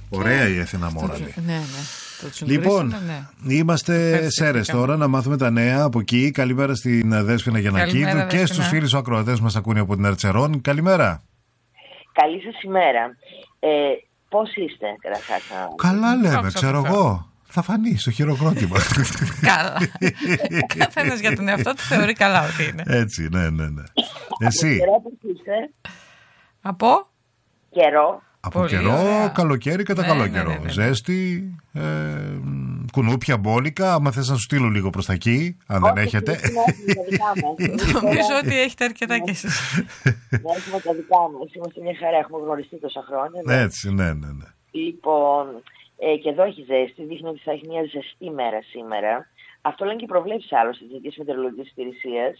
Ωραία η Έθινα Μόραλη. Ναι. Λοιπόν, είμαστε Σέρρες τώρα, να μάθουμε τα νέα από εκεί. Καλημέρα στην Δέσποινα Γιαννακίδου και στους φίλους ακροατές μας ακούνε από την Ερτσερών. Καλημέρα. Καλή σας ημέρα. Πώς είστε, καταρχάς? Καλά λέμε, ξέρω εγώ. Θα φανεί στο χειροκρότημα. Καλά. Καθένας για τον εαυτό του θεωρεί καλά ότι είναι. Έτσι, ναι. Εσύ? Καιρό πώς είστε? Από καιρό. Από πολύ καιρό, ωραία. καλοκαίρι κατά καλό καιρό. Ζέστη, κουνούπια, μπόλικα. Άμα θες να σου στείλω λίγο προς τα εκεί, αν δεν έχετε. Νομίζω ότι έχετε αρκετά κι εσείς. Έχουμε τα δικά μας. Είμαστε μια χαρά. Έχουμε γνωριστεί τόσα χρόνια. Έτσι, ναι. Λοιπόν, και εδώ έχει ζέστη. Δείχνει ότι θα έχει μια ζεστή μέρα σήμερα. Αυτό λένε και οι προβλέψεις άλλωστε της Εθνικής Μετεωρολογικής Υπηρεσίας.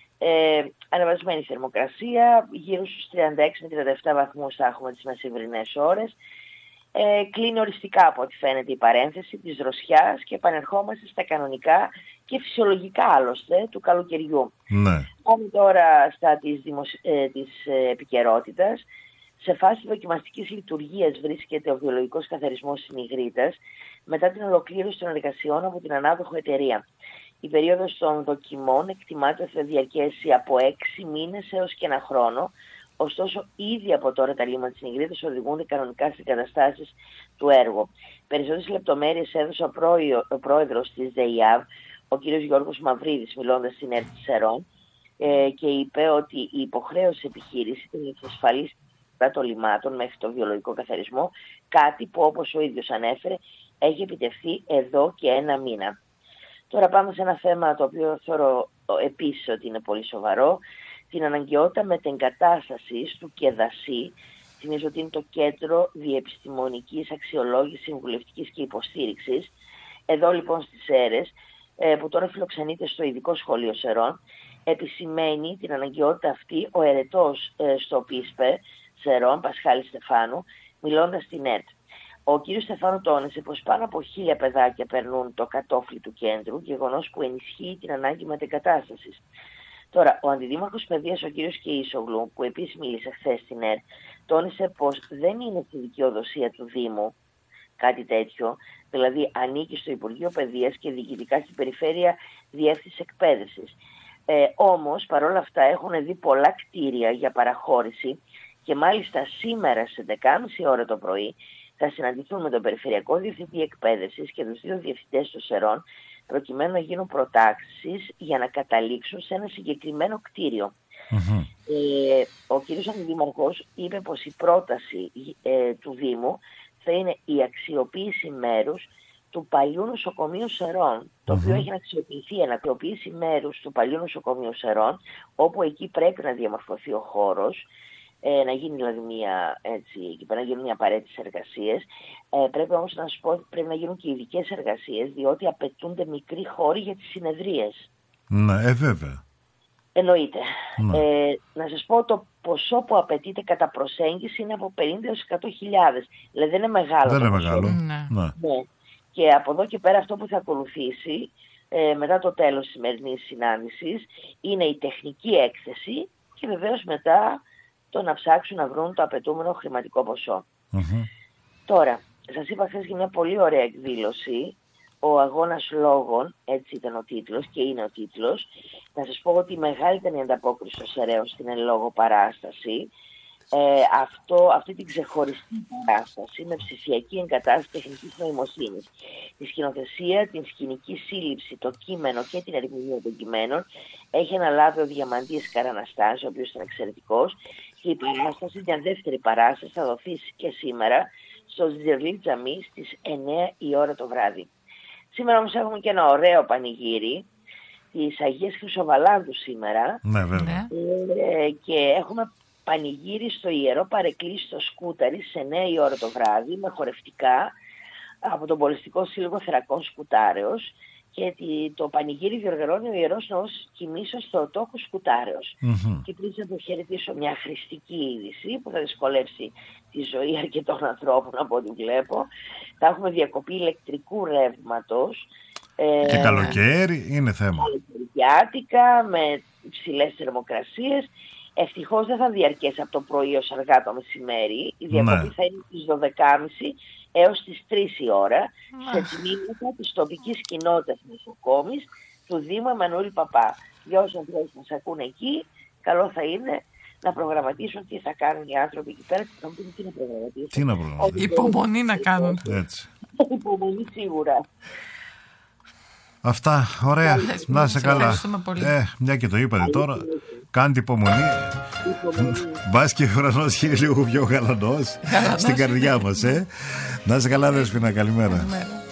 Ανεβασμένη θερμοκρασία, γύρω στους 36 με 37 βαθμούς θα έχουμε τις μεσημβρινές ώρες. Κλείνει οριστικά από ό,τι φαίνεται η παρένθεση της δροσιάς και επανερχόμαστε στα κανονικά και φυσιολογικά άλλωστε του καλοκαιριού. Ναι. Πάμε τώρα στα της επικαιρότητας. Σε φάση δοκιμαστικής λειτουργίας βρίσκεται ο βιολογικός καθαρισμός στην Ιγρήτας μετά την ολοκλήρωση των εργασιών από την ανάδοχο εταιρεία. Η περίοδος των δοκιμών εκτιμάται ότι θα διαρκέσει από 6 μήνες έως και 1 χρόνο. Ωστόσο, ήδη από τώρα τα λίμματα της Ιγρήτας οδηγούνται κανονικά στις εγκαταστάσεις του έργου. Περισσότερες λεπτομέρειες έδωσε ο πρόεδρος της ΔΕΙΑΒ, ο κ. Γιώργος Μαυρίδης, μιλώντας στην ΕΡΤ Σερών, και είπε ότι η υποχρέωση επιχείρηση ήταν να εξασφαλίσει των λιμάτων μέχρι το βιολογικό καθαρισμό, κάτι που όπως ο ίδιος ανέφερε έχει επιτευχθεί εδώ και 1 μήνα. Τώρα πάμε σε ένα θέμα το οποίο θεωρώ επίσης ότι είναι πολύ σοβαρό, την αναγκαιότητα μετεγκατάστασης του ΚΕΔΑΣΥ, θυμίζω ότι είναι το Κέντρο Διεπιστημονικής Αξιολόγησης, Συμβουλευτικής και Υποστήριξης, εδώ λοιπόν στις Σέρρες, που τώρα φιλοξενείται στο Ειδικό Σχολείο Σερών, επισημαίνει την αναγκαιότητα αυτή ο ερετός στο ΠΙΣΠΕ Σερών, Πασχάλης Στεφάνου, μιλώντας στην ΕΡΤ. Ο κ. Στεφάνου τόνισε πως πάνω από 1.000 παιδάκια περνούν το κατόφλι του κέντρου, γεγονός που ενισχύει την ανάγκη μετεγκατάστασης. Τώρα, ο Αντιδήμαρχος Παιδείας, ο κ. Κεϊσογλου, που επίσης μίλησε χθες στην ΕΡΤ, τόνισε πως δεν είναι στη δικαιοδοσία του Δήμου κάτι τέτοιο, δηλαδή ανήκει στο Υπουργείο Παιδείας και διοικητικά στην Περιφέρεια Διεύθυνση Εκπαίδευσης. Όμως, παρόλα αυτά, έχουν δει πολλά κτίρια για παραχώρηση και μάλιστα σήμερα στις 11.30 ώρα το πρωί θα συναντηθούν με τον Περιφερειακό Διευθυντή Εκπαίδευσης και τους 2 διευθυντές των Σερών προκειμένου να γίνουν προτάξεις για να καταλήξουν σε ένα συγκεκριμένο κτίριο. Mm-hmm. Ο κ. Αντιδήμαρχος είπε πως η πρόταση του Δήμου θα είναι η αξιοποίηση μέρους του παλιού νοσοκομείου Σερών, το οποίο έχει αξιοποιηθεί, η αξιοποίηση μέρους του παλιού νοσοκομείου Σερών, όπου εκεί πρέπει να διαμορφωθεί ο χώρος, να γίνει δηλαδή να γίνουν μια απαραίτητες εργασίες. Πρέπει όμως να σας πω, πρέπει να γίνουν και ειδικές εργασίες, διότι απαιτούνται μικροί χώροι για τις συνεδρίες. Ναι, βέβαια. Εννοείται. Ναι. Να σας πω, το ποσό που απαιτείται κατά προσέγγιση είναι από 50 έως 100.000. Δηλαδή δεν είναι μεγάλο. Δεν είναι μεγάλο. Ναι. Και από εδώ και πέρα αυτό που θα ακολουθήσει μετά το τέλος της σημερινής συνάντησης είναι η τεχνική έκθεση και βεβαίως μετά το να ψάξουν να βρουν το απαιτούμενο χρηματικό ποσό. Τώρα, σας είπα χθες για μια πολύ ωραία εκδήλωση, ο αγώνας λόγων, έτσι ήταν ο τίτλος και είναι ο τίτλος. Να σας πω ότι μεγάλη ήταν η ανταπόκριση των Σεραίων στην εν λόγω παράσταση. Αυτή την ξεχωριστή παράσταση με ψηφιακή εγκατάσταση τεχνικής νοημοσύνης, τη σκηνοθεσία, την σκηνική σύλληψη, το κείμενο και την ερμηνεία των κειμένων έχει αναλάβει ο Διαμαντής Καραναστάς, ο οποίος ήταν εξαιρετικός, και η παράσταση, μια δεύτερη παράσταση, θα δοθεί και σήμερα στο Ζιζερλί Τζαμί στις 9 η ώρα το βράδυ. Σήμερα όμως έχουμε και ένα ωραίο πανηγύρι της Αγίας Χρυσοβαλάντου σήμερα. Ναι, βέβαια. Και έχουμε πανηγύρι στο Ιερό Παρεκκλήσι στο Σκούταρι σε 9 η ώρα το βράδυ με χορευτικά από τον Πολιστικό Σύλλογο Θερακών Σκουτάρεως, και το πανηγύρι διοργανώνει ο Ιερός Ναός Κοιμήσεως Θεοτόκου Σκουτάρεως. Και πριν να το χαιρετήσω μια χρηστική είδηση που θα δυσκολεύσει τη ζωή αρκετών ανθρώπων από ό,τι βλέπω. Θα έχουμε διακοπή ηλεκτρικού ρεύματος. Και καλοκαίρι είναι θέμα. Καλοκαιριάτικα με υψηλές θερμοκρασίες. Ευτυχώς δεν θα διαρκέσει από το πρωί ως αργά το μεσημέρι. Η διακοπή θα είναι στις 12.30 έως τις 3 η ώρα σε τμήματα της τοπικής κοινότητας νοσοκόμης του Δήμου Εμμανουήλ Παπά. Για όσοι ανθρώπους μας ακούν εκεί, καλό θα είναι να προγραμματίσουν τι θα κάνουν οι άνθρωποι εκεί πέρα και θα μου πούν τι να προγραμματίσουν. Τι να προγραμματίσουν. Υπομονή να κάνουν. Έτσι. Υπομονή σίγουρα. Αυτά, ωραία. Να είσαι καλά. Μια και το είπατε τώρα, κάντε υπομονή. Μπας και ο ουρανός γίνει λίγο πιο γαλανός στην καρδιά μας. Να είσαι καλά, Δέσποινα, καλημέρα.